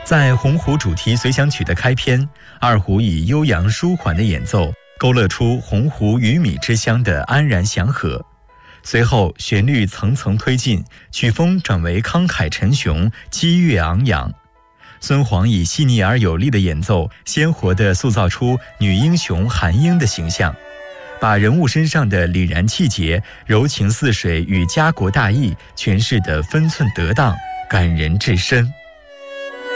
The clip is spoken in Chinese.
在鸿鹄主题随想曲的开篇，二胡以悠扬舒缓的演奏，勾勒出鸿鹄鱼米之乡的安然祥和。随后，旋律层层推进，曲风转为慷慨沉雄，激越昂扬。孙煌以细腻而有力的演奏，鲜活地塑造出女英雄韩英的形象，把人物身上的凛然气节、柔情似水与家国大义诠释得分寸得当，感人至深。